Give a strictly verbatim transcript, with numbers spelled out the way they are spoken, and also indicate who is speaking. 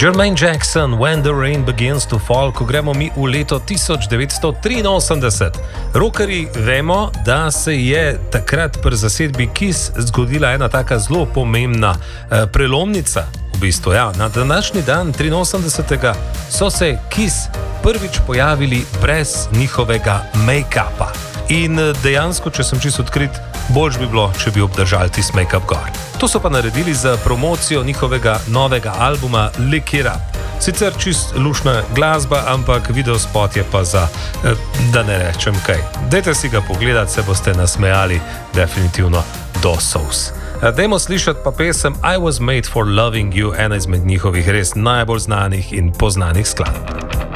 Speaker 1: Jermaine Jackson, When the Rain Begins to Fall, ko gremo mi v leto tisoč devetsto triinosemdeset. Rockerji vemo, da se je takrat pri zasedbi Kiss zgodila ena taka zelo pomembna eh, prelomnica. V bistvu, ja, na današnji dan, triinosemdesetega, so se Kiss prvič pojavili brez njihovega make-upa. In dejansko, če sem čisto odkrit, boljš bi bilo, če bi obdržali tisti make-up gor. To so pa naredili za promocijo njihovega novega albuma Lick It Up. Sicer čist lušna glasba, ampak videospot je pa za, da ne rečem kaj. Dajte si ga pogledati, se boste nasmejali definitivno do solz. Dajmo slišati pa pesem I Was Made for Loving You, ena izmed njihovih res najbolj znanih in poznanih skladb.